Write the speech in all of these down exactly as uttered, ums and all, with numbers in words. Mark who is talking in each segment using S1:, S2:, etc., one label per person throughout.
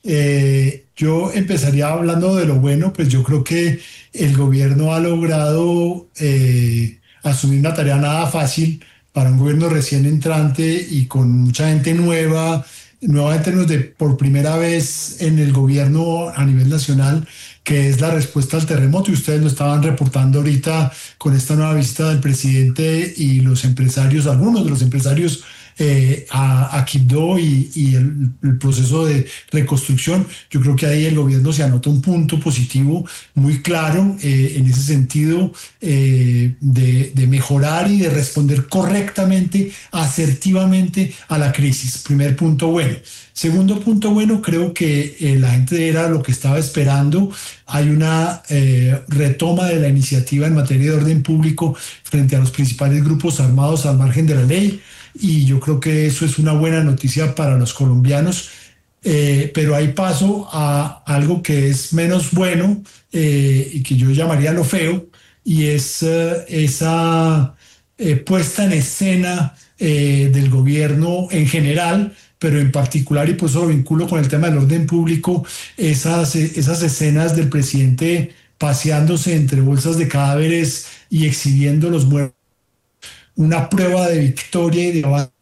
S1: Eh, yo empezaría hablando de lo bueno, pues yo creo que el gobierno ha logrado eh, asumir una tarea nada fácil para un gobierno recién entrante y con mucha gente nueva, nueva en términos de por primera vez en el gobierno a nivel nacional, que es la respuesta al terremoto. Y ustedes lo estaban reportando ahorita con esta nueva visita del presidente y los empresarios, algunos de los empresarios eh, a, a Quibdó y, y el, el proceso de reconstrucción. Yo creo que ahí el gobierno se anota un punto positivo muy claro eh, en ese sentido eh, de, de mejorar y de responder correctamente, asertivamente a la crisis. Primer punto bueno. Segundo punto bueno, creo que eh, la gente era lo que estaba esperando. Hay una eh, retoma de la iniciativa en materia de orden público frente a los principales grupos armados al margen de la ley, y yo creo que eso es una buena noticia para los colombianos. Eh, pero hay paso a algo que es menos bueno eh, y que yo llamaría lo feo, y es eh, esa eh, puesta en escena eh, del gobierno en general, pero en particular, y por eso lo vinculo con el tema del orden público, esas, esas escenas del presidente paseándose entre bolsas de cadáveres y exhibiendo los muertos, una prueba de victoria y de avance.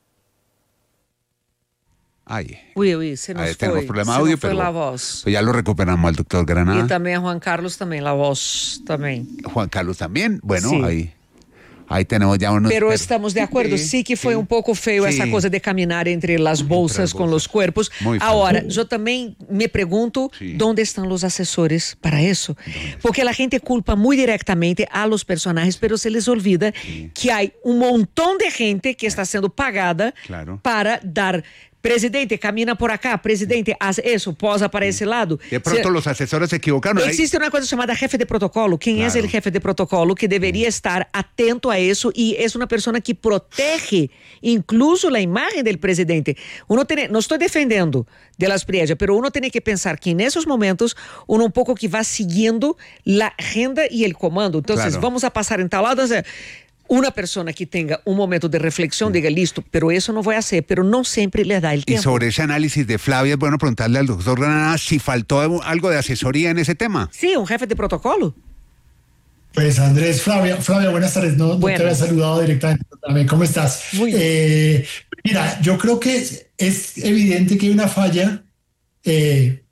S2: Ay,
S3: Uy, uy, se nos
S2: ahí tenemos
S3: foi,
S2: problema
S3: se
S2: audio,
S3: nos foi
S2: pero
S3: la voz.
S2: pues ya lo recuperamos al doctor
S3: E
S2: Granada.
S3: também a Juan Carlos, também, la voz, também.
S2: Juan Carlos también. Bueno,
S3: Sí.
S2: ahí, ahí tenemos ya unos...
S3: Pero estamos de acuerdo, sí,
S2: Sí,
S3: que foi
S2: sí.
S3: um pouco feio
S2: Sí.
S3: essa coisa de caminhar entre as bolsas
S2: as
S3: com
S2: bolsas.
S3: os corpos.
S2: Muy feo.
S3: Agora, eu também me pergunto
S2: Sí.
S3: onde estão os assessores para isso. Porque a gente culpa muito diretamente a los personagens, pero se les olvida que há um montão de gente que está sendo pagada
S2: Claro.
S3: para dar... Presidente, camina por acá, presidente, haz eso, posa para ese lado.
S2: De pronto
S3: Se-
S2: los asesores se equivocaron. Ahí-
S3: Existe uma coisa chamada jefe de protocolo. Quem
S2: Claro.
S3: é o jefe de protocolo que deveria estar atento a isso e é uma pessoa que protege incluso a imagem do presidente. Uno tiene, não estou defendendo de las priellas, pero uno tiene que pensar que nesses momentos uno um pouco que vai seguindo a agenda e o comando. Então,
S2: Claro.
S3: vamos a passar em tal lado. Uma pessoa que tenha um momento de reflexão, diga, listo, pero eso no voy a hacer, pero no siempre le da el
S2: Y
S3: tiempo.
S2: sobre ese análisis de Flavia, es bueno preguntarle al doctor Granada si faltó algo de asesoría en ese tema.
S3: Sí, un jefe de protocolo.
S1: Pues Andrés, Flavia, Flavia, buenas tardes. No, no
S3: Buenas.
S1: te había saludado directamente también. ¿Cómo estás?
S3: Muy bien.
S1: Eh, mira, yo creo que es, es evidente que hay una falla. Eh,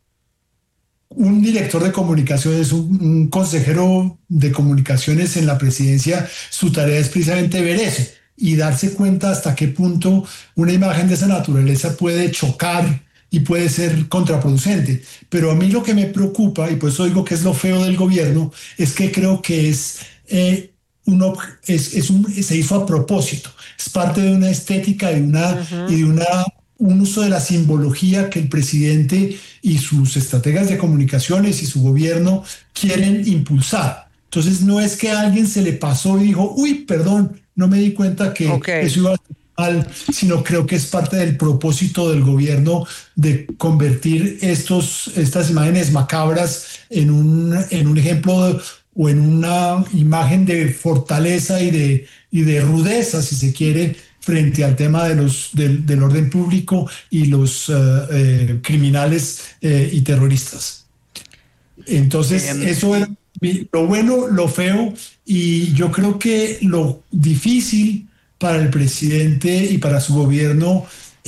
S1: un director de comunicaciones, un, un consejero de comunicaciones en la presidencia, su tarea es precisamente ver eso y darse cuenta hasta qué punto una imagen de esa naturaleza puede chocar y puede ser contraproducente. Pero a mí lo que me preocupa, y por eso digo que es lo feo del gobierno, es que creo que es, eh, un, ob- es, es un, se hizo a propósito. Es parte de una estética y, una, y de una, un uso de la simbología que el presidente y sus estrategas de comunicaciones y su gobierno quieren impulsar. Entonces no es que a alguien se le pasó y dijo, uy, perdón, no me di cuenta que
S3: Ok.
S1: eso iba a ser mal, sino creo que es parte del propósito del gobierno de convertir estos, estas imágenes macabras en un, en un ejemplo de- o en una imagen de fortaleza y de, y de rudeza, si se quiere, frente al tema de los, del, del orden público y los eh, eh, criminales eh, y terroristas. Entonces,
S2: Bien.
S1: eso es mi- lo bueno, lo feo, y yo creo que lo difícil para el presidente y para su gobierno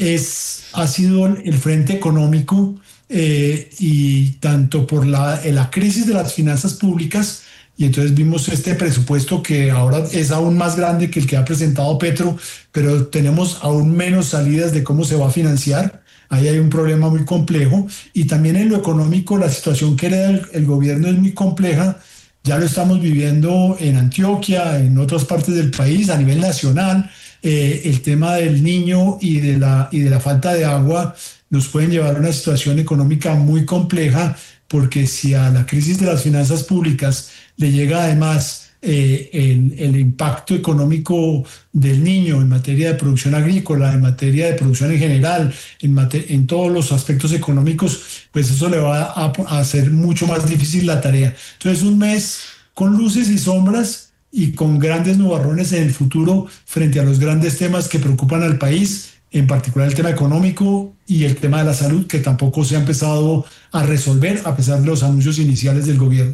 S1: es, ha sido el frente económico, eh, y tanto por la, la crisis de las finanzas públicas, y entonces vimos este presupuesto que ahora es aún más grande que el que ha presentado Petro, pero tenemos aún menos salidas de cómo se va a financiar. Ahí hay un problema muy complejo, y también en lo económico la situación que hereda el, el gobierno es muy compleja. Ya lo estamos viviendo en Antioquia, en otras partes del país, a nivel nacional. Eh, el tema del niño y de, la, y de la falta de agua nos pueden llevar a una situación económica muy compleja, porque si a la crisis de las finanzas públicas le llega además eh, el, el impacto económico del niño en materia de producción agrícola, en materia de producción en general, en, mate- en todos los aspectos económicos, pues eso le va a, a hacer mucho más difícil la tarea. Entonces, un mes con luces y sombras y con grandes nubarrones en el futuro frente a los grandes temas que preocupan al país, en particular el tema económico y el tema de la salud, que tampoco se ha empezado a resolver a pesar de los anuncios iniciales del gobierno.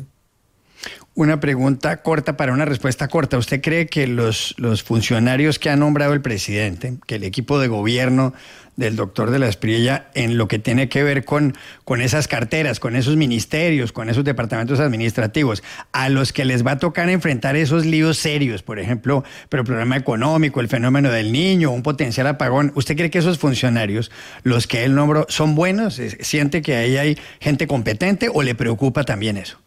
S4: Una pregunta corta para una respuesta corta. ¿Usted cree que los, los funcionarios que ha nombrado el presidente, que el equipo de gobierno del doctor de la Espriella, en lo que tiene que ver con, con esas carteras, con esos ministerios, con esos departamentos administrativos, a los que les va a tocar enfrentar esos líos serios, por ejemplo, pero el problema económico, el fenómeno del niño, un potencial apagón, ¿usted cree que esos funcionarios, los que él nombró, son buenos? ¿Siente que ahí hay gente competente o le preocupa también eso?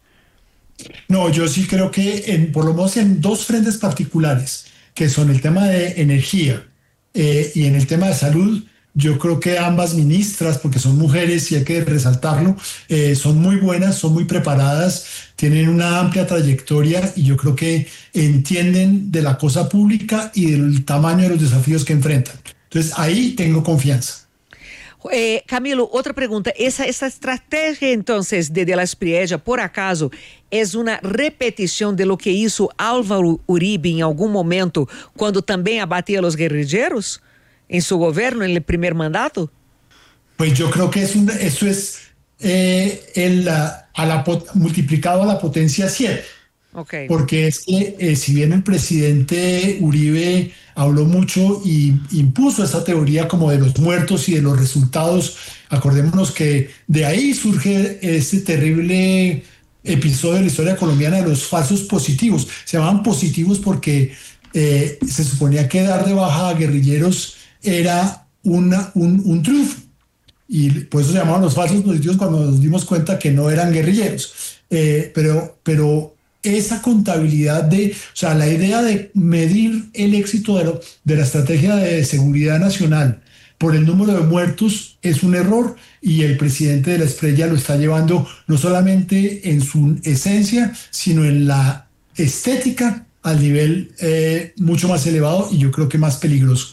S1: No, yo sí creo que en, por lo menos en dos frentes particulares, que son el tema de energía eh, y en el tema de salud, yo creo que ambas ministras, porque son mujeres y hay que resaltarlo, eh, son muy buenas, son muy preparadas, tienen una amplia trayectoria y yo creo que entienden de la cosa pública y del tamaño de los desafíos que enfrentan. Entonces ahí tengo confianza.
S3: Eh, Camilo, outra pergunta. Essa, essa estratégia, então, de De la Espriella, por acaso, é uma repetição de lo que hizo Álvaro Uribe em algum momento, quando também abatía os guerrilleiros em seu governo, no primeiro mandato?
S1: Pues yo creo que es un, eso es eh, el, a la, multiplicado a la potencia siete.
S3: Okay.
S1: Porque es que eh, si bien el presidente Uribe habló mucho y impuso esta teoría como de los muertos y de los resultados, acordémonos que de ahí surge este terrible episodio de la historia colombiana de los falsos positivos. Se llamaban positivos porque eh, se suponía que dar de baja a guerrilleros era una, un, un triunfo. Y por eso se llamaban los falsos positivos cuando nos dimos cuenta que no eran guerrilleros. Eh, pero... pero esa contabilidad de, o sea, la idea de medir el éxito de, lo, de la estrategia de seguridad nacional por el número de muertos es un error y el presidente de la Espriella lo está llevando no solamente en su esencia, sino en la estética al nivel eh, mucho más elevado y yo creo que más peligroso.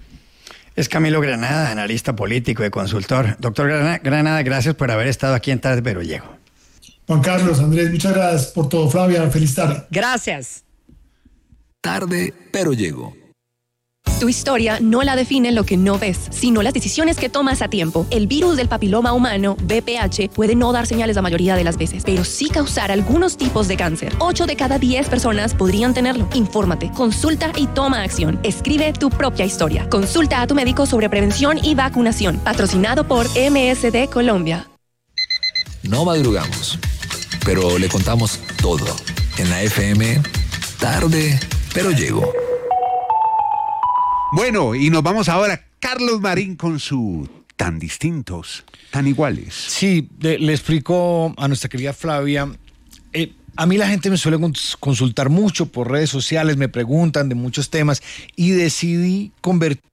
S4: Es Camilo Granada, analista político y consultor. Doctor Granada, gracias por haber estado aquí en Tarde Pero Llego.
S1: Juan Carlos, Andrés, muchas gracias por todo. Flavia, feliz tarde.
S3: Gracias.
S5: Tarde, pero llego.
S6: Tu historia no la define lo que no ves, sino las decisiones que tomas a tiempo. El virus del papiloma humano, V P H, puede no dar señales la mayoría de las veces, pero sí causar algunos tipos de cáncer. ocho de cada diez personas podrían tenerlo. Infórmate, consulta y toma acción. Escribe tu propia historia. Consulta a tu médico sobre prevención y vacunación. Patrocinado por M S D Colombia.
S5: No madrugamos, pero le contamos todo. En la F M, Tarde, pero llego.
S2: Bueno, y nos vamos ahora, Carlos Marín con su Tan Distintos, Tan Iguales.
S7: Sí, le, le explico a nuestra querida Flavia. Eh, a mí la gente me suele consultar mucho por redes sociales, me preguntan de muchos temas y decidí convertir.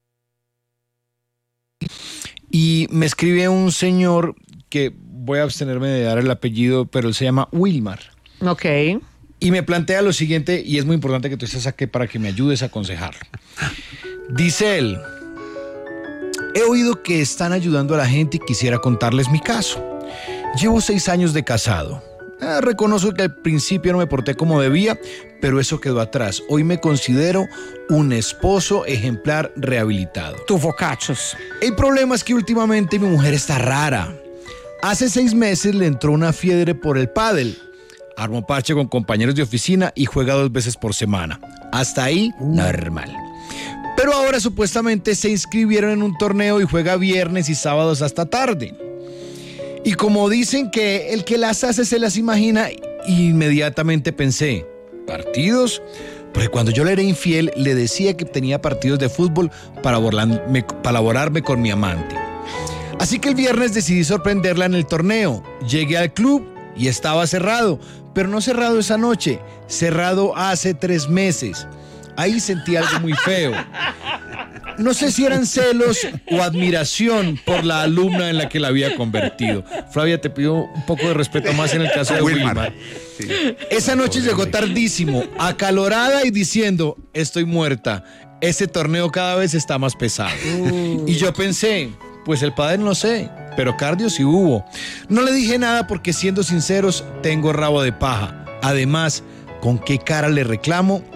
S7: Y me escribe un señor que voy a abstenerme de dar el apellido, pero él se llama Wilmar.
S3: Ok.
S7: Y me plantea lo siguiente, y es muy importante que tú estés aquí para que me ayudes a aconsejarlo. Dice él: he oído que están ayudando a la gente y quisiera contarles mi caso. Llevo seis años de casado. Eh, reconozco que al principio no me porté como debía, pero eso quedó atrás. Hoy me considero un esposo ejemplar rehabilitado.
S3: Tuvo cachos.
S7: El problema es que últimamente mi mujer está rara. Hace seis meses le entró una fiebre por el pádel. Armó parche con compañeros de oficina y juega dos veces por semana. Hasta ahí, uh. normal. Pero ahora supuestamente se inscribieron en un torneo y juega viernes y sábados hasta tarde. Y como dicen que el que las hace se las imagina, inmediatamente pensé, ¿partidos? Porque cuando yo le era infiel, le decía que tenía partidos de fútbol para borlarme, para borrarme con mi amante. Así que el viernes decidí sorprenderla en el torneo. Llegué al club y estaba cerrado, pero no cerrado esa noche, cerrado hace tres meses. Ahí sentí algo muy feo. No sé si eran celos o admiración por la alumna en la que la había convertido. Flavia, te pido un poco de respeto más en el caso de Wilmar. Sí. Esa noche llegó tardísimo, acalorada y diciendo, estoy muerta. Ese torneo cada vez está más pesado. Uh. Y yo pensé, pues el padre no sé, pero cardio sí hubo. No le dije nada porque, siendo sinceros, tengo rabo de paja. Además, ¿con qué cara le reclamo?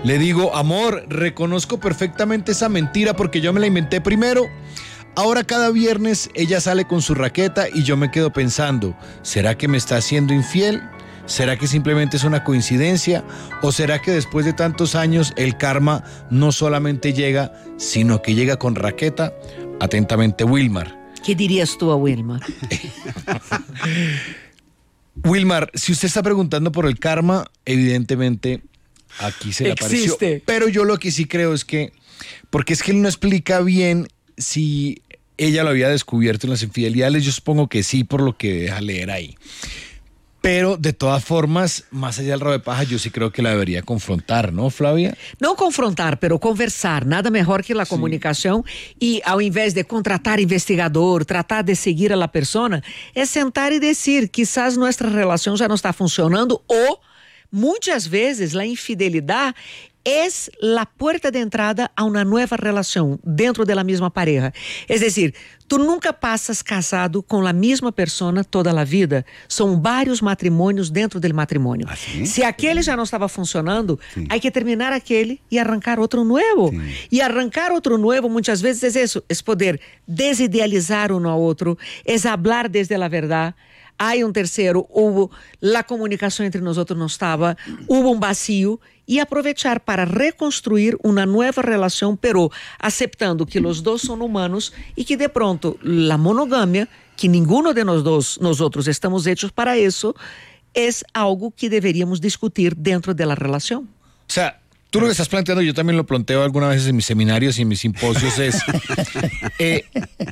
S7: Le digo, amor, reconozco perfectamente esa mentira porque yo me la inventé primero. Ahora cada viernes ella sale con su raqueta y yo me quedo pensando, ¿será que me está haciendo infiel? ¿Será que simplemente es una coincidencia? ¿O será que después de tantos años el karma no solamente llega, sino que llega con raqueta? Atentamente, Wilmar.
S3: ¿Qué dirías tú a Wilmar?
S7: Wilmar, si usted está preguntando por el karma, evidentemente aquí se le apareció.
S3: Existe.
S7: Pero yo lo que sí creo es que, porque es que él no explica bien si ella lo había descubierto en las infidelidades, yo supongo que sí, por lo que deja leer ahí. Pero de todas formas, más allá del rabo de paja, yo sí creo que la debería confrontar, ¿no, Flavia?
S3: Não confrontar, pero conversar. Nada mejor que a comunicação. E ao invés de contratar investigador, tratar de seguir a la persona, é sentar e dizer, quizás nuestra relação já não está funcionando, ou muitas vezes a infidelidade es la puerta de entrada a una nueva relación dentro de la misma pareja. Es decir, tú nunca pasas casado con la misma persona toda la vida. Son varios matrimonios dentro del matrimonio.
S2: ¿Ah, sí?
S3: Si aquel ya no estaba funcionando, sí. hay que terminar aquel y arrancar otro nuevo. Sí. Y arrancar otro nuevo muchas veces es eso, es poder desidealizar uno a otro, es hablar desde la verdad. Hay un tercero, hubo la comunicación entre nosotros no estaba, hubo un vacío y aprovechar para reconstruir una nueva relación, pero aceptando que los dos son humanos y que de pronto la monogamia, que ninguno de los dos, nosotros estamos hechos para eso, es algo que deberíamos discutir dentro de la relación.
S7: O sea, tú lo que estás planteando, yo también lo planteo algunas veces en mis seminarios y en mis simposios, es eh,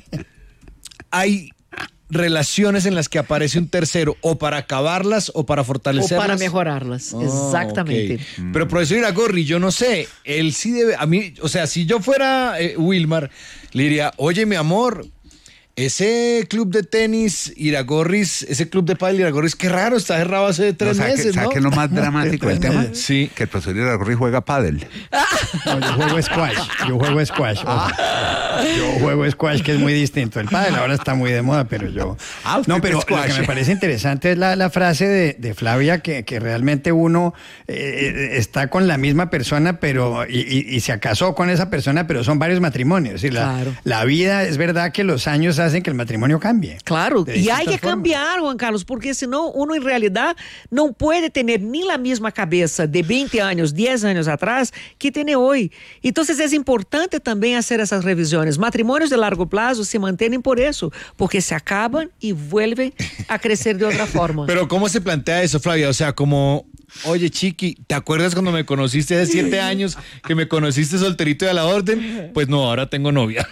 S7: hay relaciones en las que aparece un tercero o para acabarlas o para fortalecerlas.
S3: O para mejorarlas, oh, exactamente.
S7: Okay. Pero profesor Iragorri, yo no sé, él sí debe, a mí, o sea, si yo fuera eh, Wilmar, le diría, oye mi amor, ese club de tenis Iragorris, ese club de pádel Iragorris, qué raro, está cerrado hace tres
S2: no,
S7: meses,
S2: que, ¿no? ¿Sabes qué es lo más dramático del tema?
S7: Sí.
S2: Que el profesor Iragorris juega pádel.
S4: No, yo juego squash, yo juego squash. Ah. Yo juego squash, que es muy distinto. El pádel ahora está muy de moda, pero yo...
S2: Ah,
S4: no, pero lo que me parece interesante es la, la frase de, de Flavia, que, que realmente uno eh, está con la misma persona, pero y, y, y se casó con esa persona, pero son varios matrimonios. Es decir,
S3: claro.
S4: la, la vida, es verdad que los años hacen que el matrimonio cambie.
S3: Claro, y hay que
S4: formas.
S3: cambiar, Juan Carlos, porque senão uno en realidad no puede tener ni la misma cabeza de veinte años, diez años atrás que tiene hoy. Entonces es importante también hacer esas revisiones. Matrimonios de largo plazo se mantienen por eso, porque se acaban y vuelven a crecer de otra forma.
S7: Pero ¿cómo se plantea eso, Flavia? O sea, como... Oye, Chiqui, ¿te acuerdas cuando me conociste hace siete años que me conociste solterito y a la orden? Pues no, ahora tengo novia.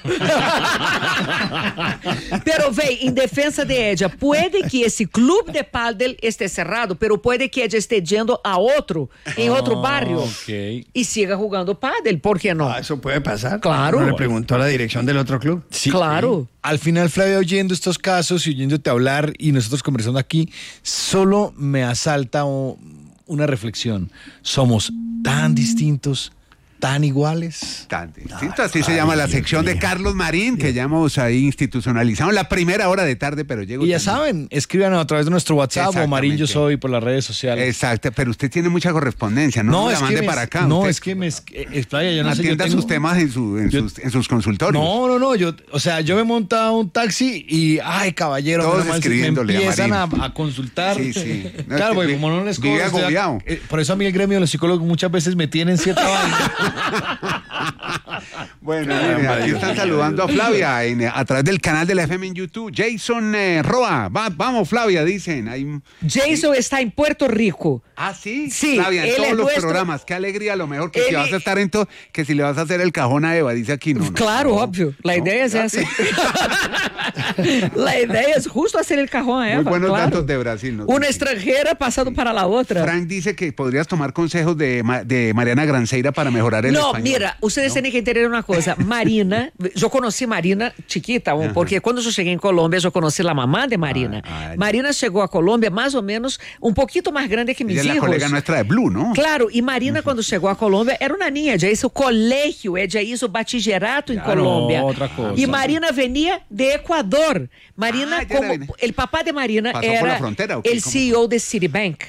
S3: Pero ve, en defensa de ella, puede que ese club de pádel esté cerrado, pero puede que ella esté yendo a otro, en oh, otro barrio,
S7: okay.
S3: y siga jugando pádel, ¿por qué no?
S4: Ah, eso puede pasar.
S3: Claro.
S4: ¿No le preguntó a la dirección del otro club?
S7: Sí.
S3: Claro.
S7: Al final, Flavia, oyendo estos casos y oyéndote hablar y nosotros conversando aquí, solo me asalta una reflexión. Somos tan distintos, tan iguales.
S2: Tan distintos. Así se llama la sección de Carlos Marín, que ya hemos ahí institucionalizado en la primera hora de tarde, pero llego.
S7: Y ya
S2: también.
S7: saben, escriban a través de nuestro WhatsApp o Marín Yo Soy por las redes sociales.
S2: Exacto, pero usted tiene mucha correspondencia, no,
S7: no
S2: no
S7: es
S2: la mande
S7: que me,
S2: para acá.
S7: No,
S2: usted
S7: es que me es, es, Playa, yo no sé,
S2: atienda
S7: yo tengo,
S2: sus temas en, su, en, yo, sus, en sus consultorios.
S7: No, no, no, yo, o sea, yo me he montado un taxi y, ay, caballero,
S2: todos
S7: me
S2: escribiéndole
S7: empiezan
S2: a,
S7: a, a consultar.
S2: Sí, sí. No,
S7: claro, porque
S2: vi,
S7: como no les cobro, eh, por eso a mí el gremio de los psicólogos muchas veces me tienen cierta vaina.
S2: Bueno, mire, aquí están saludando a Flavia en, a través del canal de la F M en YouTube. Jason eh, Roa, va, vamos Flavia, dicen. Hay,
S3: Jason
S2: ¿sí?
S3: está en Puerto Rico.
S2: Ah, sí,
S3: sí,
S2: Flavia, en todos los
S3: nuestro... programas.
S2: Qué alegría, lo mejor que
S3: él...
S2: si vas a estar en todo, que si le vas a hacer el cajón a Eva, dice aquí no. no
S3: claro,
S2: no,
S3: obvio. La no, idea es esa. Sí. La idea es justo hacer el cajón a Eva.
S2: Muy buenos
S3: claro.
S2: datos de Brasil. ¿No?
S3: Una extranjera pasando sí. para la otra.
S2: Frank dice que podrías tomar consejos de, de Mariana Granceira para mejorar el
S3: no,
S2: español.
S3: Mira, ustedes ¿no? tienen que entender una cosa. Marina, yo conocí Marina chiquita, uh-huh. porque cuando yo llegué en Colombia, yo conocí la mamá de Marina. Ah, ah, Marina llegó a Colombia más o menos un poquito más grande que mis
S2: ella
S3: hijos.
S2: Es la colega nuestra de Blue, ¿no?
S3: Claro, y Marina uh-huh. cuando llegó a Colombia era una niña, ya hizo colegio, ella hizo bachillerato en claro, Colombia.
S7: Otra cosa.
S3: Y Marina venía de Ecuador. Marina, ah, como el papá de Marina
S2: ¿pasó
S3: era
S2: por la frontera,
S3: el C E O de Citibank.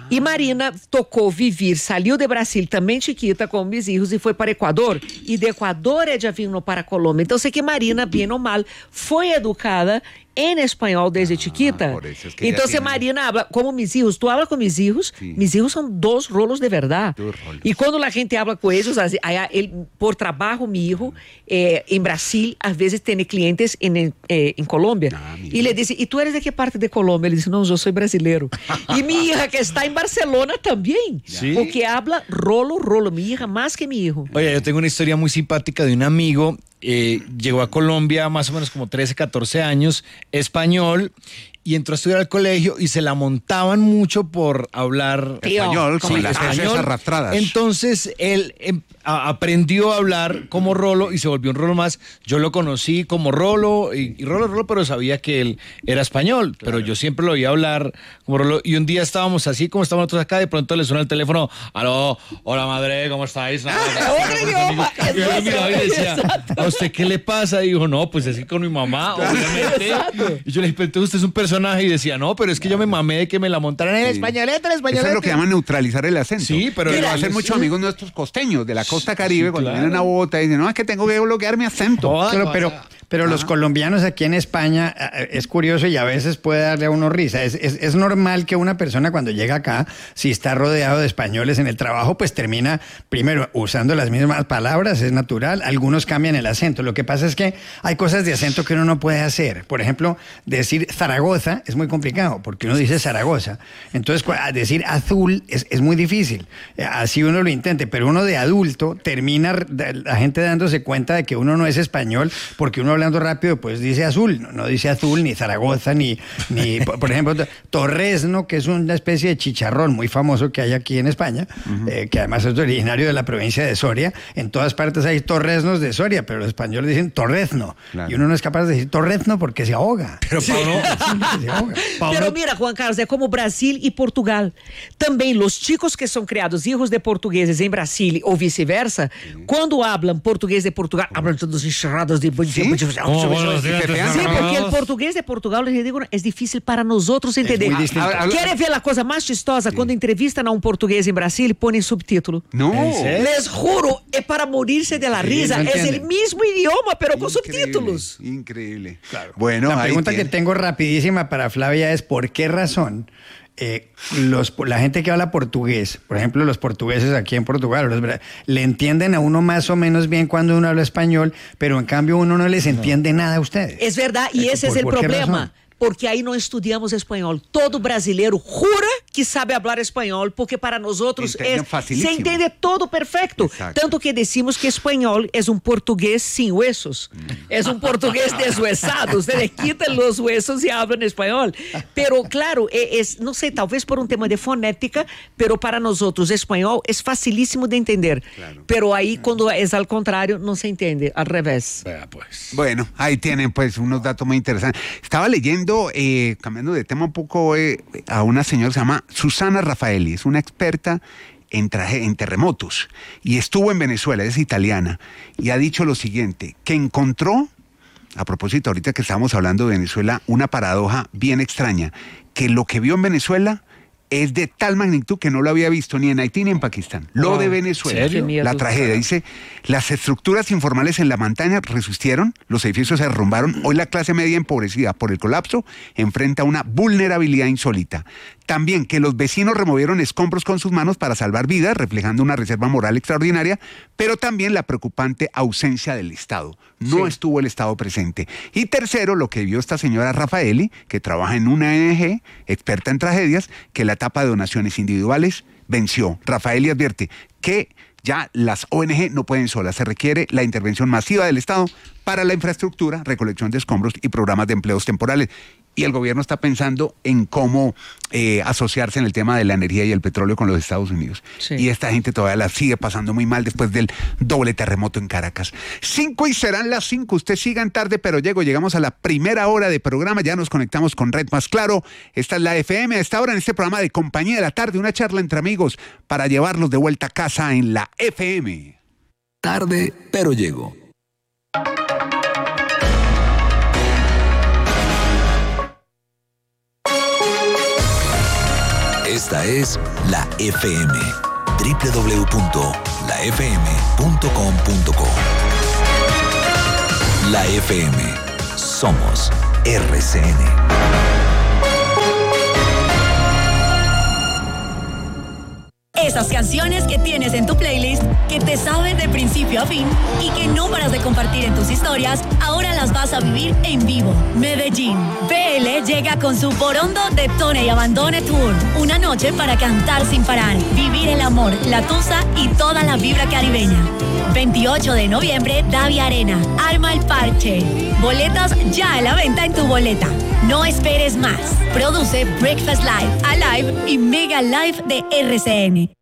S3: E Marina tocou Vivir, saiu de Brasil, também chiquita, com meus filhos, e foi para Equador. E de Equador é já vindo para a Colômbia. Então, sei que Marina, bem ou mal, foi educada em espanhol desde ah, chiquita. Es que então, se Marina habla, como mis hijos, tu hablas com mis hijos, sí. Mis hijos são dos rolos de verdade. E quando a gente habla com eles, ele, por trabalho, meu hijo, eh, em Brasil, às vezes tem clientes em, eh, em Colômbia, ah, e ele diz, e tu eres de que parte de Colômbia? Ele diz, não, eu sou brasileiro. E minha hija, que está em Barcelona também, sí. Porque habla rolo, rolo, minha hija mais que meu hijo.
S7: Oye, eu tenho uma história muito simpática de um amigo. Eh, llegó a Colombia más o menos como trece, catorce años, español, y entró a estudiar al colegio y se la montaban mucho por hablar
S2: español,
S7: sí,
S2: las
S7: español.
S2: Arrastradas.
S7: Entonces él eh, a, aprendió a hablar como rolo y se volvió un rolo más. Yo lo conocí como rolo y, y rolo, rolo, pero sabía que él era español, claro. Pero yo siempre lo oía hablar como rolo. Y un día estábamos así como estamos nosotros acá, de pronto le suena el teléfono, aló, hola madre, ¿cómo estáis? No,
S3: otro idioma.
S7: Y yo le miraba y decía, ¿a usted qué le pasa? Y dijo, no, pues así con mi mamá, obviamente. Exacto. Y yo le dije, pero entonces usted es un personaje. Y decía, no, pero es que yo me mamé de que me la montaran en el sí. españolete, el españolete.
S2: Eso es lo que llaman neutralizar el acento.
S7: Sí, pero...
S2: Que lo hacen muchos sí. amigos nuestros costeños de la costa caribe, sí, cuando claro. vienen a Bogotá y dicen, no, es que tengo que bloquear mi acento.
S4: Oh, pero, pero, pero los colombianos aquí en España, es curioso y a veces puede darle a uno risa. Es, es, es normal que una persona cuando llega acá, si está rodeado de españoles en el trabajo, pues termina primero usando las mismas palabras, es natural. Algunos cambian el acento. Lo que pasa es que hay cosas de acento que uno no puede hacer. Por ejemplo, decir Zaragoza es muy complicado porque uno dice Zaragoza. Entonces, decir azul es, es muy difícil. Así uno lo intente, pero uno de adulto termina la gente dándose cuenta de que uno no es español porque uno hablando rápido pues dice azul, no, no dice azul ni Zaragoza ni, ni por, por ejemplo torrezno, que es una especie de chicharrón muy famoso que hay aquí en España, uh-huh. eh, que además es originario de la provincia de Soria. En todas partes hay torreznos de Soria, pero los españoles dicen torrezno, claro. Y uno no es capaz de decir torrezno porque se ahoga.
S7: Pero sí.
S4: Paulo, se ahoga.
S3: Paulo... Pero mira, Juan Carlos, é como Brasil e Portugal. Também os chicos que são criados hijos de portugueses em Brasil ou vice-versa, sí. Quando hablam português de Portugal, hablam todos enxerrados de...
S2: ¿Sí?
S3: Sí, porque el portugués de Portugal, les digo, es difícil para nosotros entender. ¿Quieren ver la cosa más chistosa? Sí. Cuando entrevistan a un portugués en Brasil y ponen subtítulo.
S2: No.
S3: Les juro, es para morirse de la risa. Sí, no es el mismo idioma, pero con increíble, subtítulos.
S2: Increíble. Claro. Bueno,
S4: la pregunta que tengo rapidísima para Flavia es ¿por qué razón Eh, los, la gente que habla portugués, por ejemplo los portugueses aquí en Portugal, los, le entienden a uno más o menos bien cuando uno habla español, pero en cambio uno no les entiende no. nada a ustedes?
S3: Es verdad, y ese por, es el problema. Porque aí não estudamos espanhol. Todo brasileiro jura que sabe falar espanhol, porque para nós outros é, se entende todo perfeito. Exacto. Tanto que decimos que espanhol é um português sem huesos. Mm. É um português deshuesado. Ustedes quitan los huesos e hablan espanhol. Pero claro, é, é, não sei, talvez por um tema de fonética, pero para nós outros espanhol é facilíssimo de entender. Claro. Pero aí quando é ao contrário, não se entende, al revés.
S2: Vea, pues. Bueno, ahí tienen pues unos datos muy interesantes. Estaba leyendo Eh, cambiando de tema un poco, eh, a una señora que se llama Susana Raffaelli, es una experta en, traje, en terremotos y estuvo en Venezuela, es italiana, y ha dicho lo siguiente, que encontró, a propósito ahorita que estamos hablando de Venezuela, una paradoja bien extraña, que lo que vio en Venezuela es de tal magnitud que no lo había visto ni en Haití ni en Pakistán. Lo de Venezuela,
S7: ¿serio?
S2: La tragedia. Dice, las estructuras informales en la montaña resistieron, los edificios se derrumbaron. Hoy la clase media empobrecida por el colapso enfrenta una vulnerabilidad insólita. También que los vecinos removieron escombros con sus manos para salvar vidas, reflejando una reserva moral extraordinaria, pero también la preocupante ausencia del Estado. No sí. estuvo el Estado presente. Y tercero, lo que vio esta señora Raffaelli, que trabaja en una O N G, experta en tragedias, que la etapa de donaciones individuales venció. Raffaelli advierte que ya las O N G no pueden solas, se requiere la intervención masiva del Estado para la infraestructura, recolección de escombros y programas de empleos temporales. Y el gobierno está pensando en cómo eh, asociarse en el tema de la energía y el petróleo con los Estados Unidos. Sí. Y esta gente todavía la sigue pasando muy mal después del doble terremoto en Caracas. Cinco y serán las cinco. Usted sigan tarde, pero llego. Llegamos a la primera hora de programa. Ya nos conectamos con Red Más Claro. Esta es la F M. A esta hora en este programa de Compañía de la Tarde, una charla entre amigos para llevarlos de vuelta a casa en la F M.
S5: Tarde, pero llego. Esta es La F M. doble u doble u doble u punto la f m punto com punto co. La F M. Somos R C N.
S8: Esas canciones que tienes en tu playlist, que te sabes de principio a fin y que no paras de compartir en tus historias, ahora las vas a vivir en vivo. Medellín. B L llega con su Porondo Detone y Abandone Tour. Una noche para cantar sin parar, vivir el amor, la tusa y toda la vibra caribeña. veintiocho de noviembre, Davia Arena. Arma el parche. Boletas ya a la venta en tu boleta. No esperes más. Produce Breakfast Live, Alive y Mega Live de R C N.